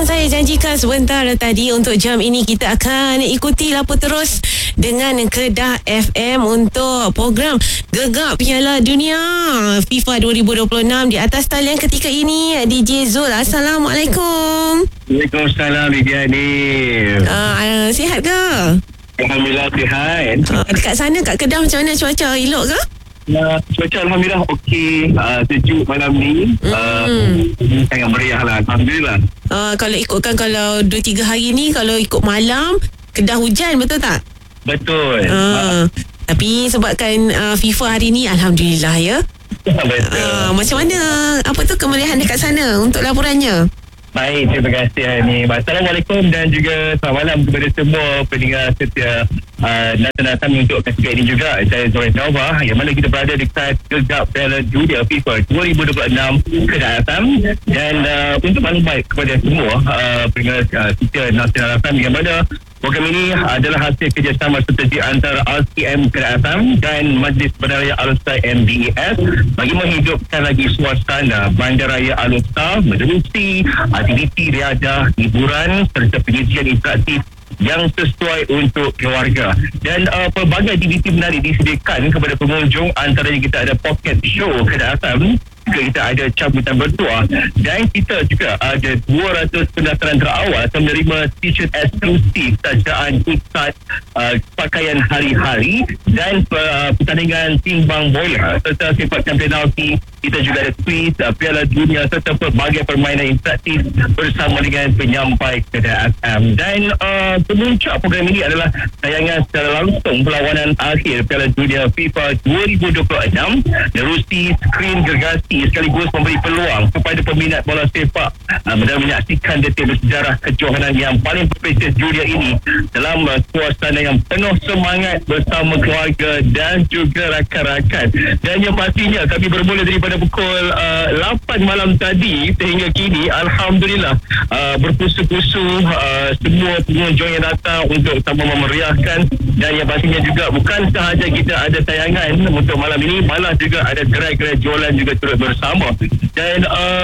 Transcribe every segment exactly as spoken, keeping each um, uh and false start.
yang saya janjikan sebentar tadi, untuk jam ini kita akan ikuti lapor terus dengan Kedah F M untuk program Gegap Piala Dunia FIFA dua ribu dua puluh enam. Di atas talian ketika ini D J Zul. Assalamualaikum. Waalaikumsalam, Bibi Hanif. Uh, sihat ke? Alhamdulillah sihat. Uh, dekat sana kat Kedah macam mana cuaca? Elok ke? Uh, cuaca Alhamdulillah okey, uh, sejuk malam ni. hmm. uh, Sangat meriah lah, Alhamdulillah. uh, Kalau ikutkan, kalau dua tiga hari ni, kalau ikut malam Kedah hujan, betul tak? Betul. uh, Tapi sebabkan uh, FIFA hari ni, Alhamdulillah ya. Betul. uh, Macam mana, apa tu kemeriahan dekat sana untuk laporannya? Baik, terima kasih Hanif. Assalamualaikum dan juga selamat malam kepada semua pendengar setia uh, Nata Kami untuk ketika ini juga. Saya Zoran Tauba, yang mana kita berada dekat Gegap Piala Dunia FIFA dua ribu dua puluh enam Kedah F M. Dan uh, untuk maklumat kepada semua uh, pendengar uh, setia Nata Kami, yang mana program ini adalah hasil kerjasama strategi antara R C M Kedah F M dan Majlis Bandaraya Alustar M B E S bagi menghidupkan lagi suasana Bandaraya Alustar menerusi aktiviti riadah, hiburan serta pengisian interaktif yang sesuai untuk keluarga. Dan uh, pelbagai aktiviti menarik disediakan kepada pengunjung, antaranya kita ada pocket show Kedah F M, juga kita ada cabutan bertuah, dan kita juga ada dua ratus pendaftaran terawal atau menerima t-shirt eksklusif sajaan pusat uh, pakaian hari-hari, dan uh, pertandingan timbang bola serta sepak penalti. Kita juga ada quiz uh, Piala Dunia serta pelbagai permainan interaktif bersama dengan penyampai Kedah F M. Dan uh, pemuncak program ini adalah tayangan secara langsung perlawanan akhir Piala Dunia FIFA dua ribu dua puluh enam menerusi skrin gergasi, sekaligus memberi peluang kepada peminat bola sepak uh, dan menyaksikan detik bersejarah kejohanan yang paling prestisius dunia ini dalam uh, suasana yang penuh semangat bersama keluarga dan juga rakan-rakan. Dan yang pastinya kami bermula daripada pukul uh, lapan malam tadi sehingga kini, Alhamdulillah, uh, berpusu-pusu uh, semua pengunjung yang datang untuk sama memeriahkan. Dan yang pastinya juga bukan sahaja kita ada tayangan untuk malam ini, malah juga ada gerai-gerai jualan juga turut bersama. Dan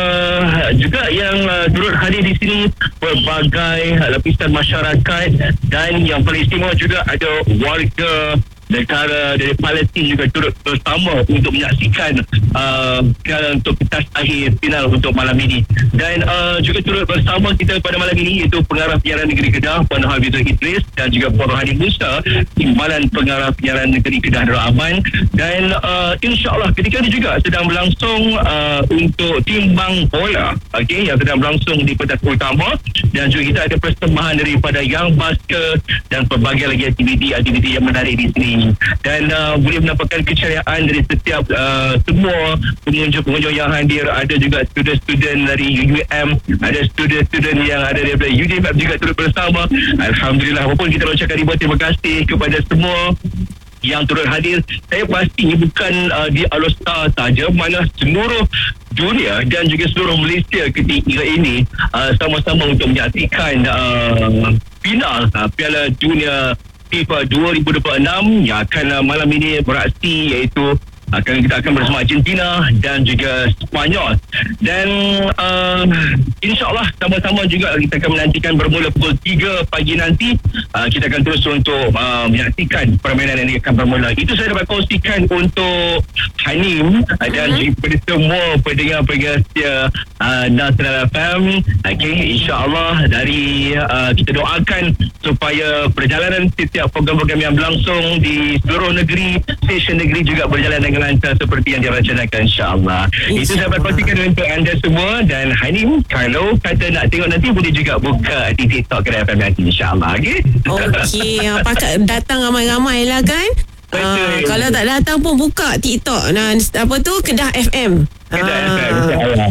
uh, juga yang uh, turut hadir di sini berbagai lapisan masyarakat, dan yang paling istimewa juga ada warga negara dari Palestin juga turut bersama untuk menyaksikan uh, untuk pentas akhir final untuk malam ini. Dan uh, juga turut bersama kita pada malam ini iaitu Pengarah Penyiaran Negeri Kedah Puan Hafizah Idris, dan juga Puan Rohani Musa, Timbalan Pengarah Penyiaran Negeri Kedah Darul Aman. Dan uh, insyaAllah ketika ini juga sedang berlangsung uh, untuk timbang bola, okay, yang sedang berlangsung di pentas utama. Dan juga kita ada persembahan daripada Young Basket dan pelbagai lagi aktiviti-aktiviti yang menarik di sini. Dan uh, boleh menampakkan keceriaan dari setiap uh, semua pengunjung-pengunjung yang hadir. Ada juga student-student dari U U M, ada student-student yang ada daripada U D M F juga turut bersama. Alhamdulillah, walaupun kita ucapkan ribuan terima kasih kepada semua yang turut hadir. Saya pasti bukan uh, di Alustar saja, malah seluruh dunia dan juga seluruh Malaysia ketika ini uh, sama-sama untuk menyaksikan uh, final uh, Piala Dunia FIFA dua ribu dua puluh enam yang akan uh, malam ini beraksi, iaitu akan kita akan bersama Argentina dan juga Spanyol. Dan uh, insyaAllah sama-sama juga kita akan menantikan bermula pukul tiga pagi nanti. uh, Kita akan terus untuk uh, menyaksikan permainan yang akan bermula. Itu saya dapat kongsikan untuk Hanim uh, dan juga kepada semua pendengar-pendengar setia uh, Nasional F M. Okay, insyaAllah dari uh, kita doakan supaya perjalanan setiap program-program yang berlangsung di seluruh negeri, stesen negeri juga berjalan dengan lancar seperti yang dirancangkan, insyaAllah. Insya Itu saya berkongsikan untuk anda semua. Dan Hanim, kalau kata nak tengok nanti, boleh juga buka di TikTok Kedah F M nanti, insyaAllah. Okay? Okey, apa datang ramai-ramai lah kan? Uh, kalau tak datang pun buka TikTok. Nah, apa tu? Kedah F M. Kedah ah. F M, insyaAllah.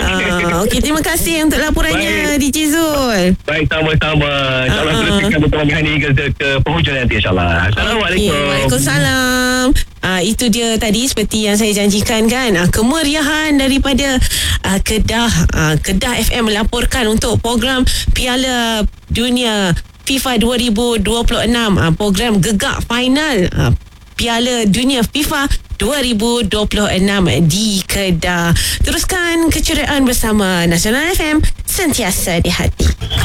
Ah, Okey, terima kasih untuk laporannya D J Zul. Baik, sama-sama. InsyaAllah uh-huh. teruskan pertemuan ini ke, ke penghujung nanti, insyaAllah. Assalamualaikum. Okay, Waalaikumsalam. Uh, itu dia tadi seperti yang saya janjikan kan, uh, kemeriahan daripada uh, Kedah uh, Kedah F M melaporkan untuk program Piala Dunia FIFA dua ribu dua puluh enam, uh, program Gegap Final uh, Piala Dunia FIFA dua ribu dua puluh enam di Kedah. Teruskan keceriaan bersama Nasional F M, sentiasa di hati.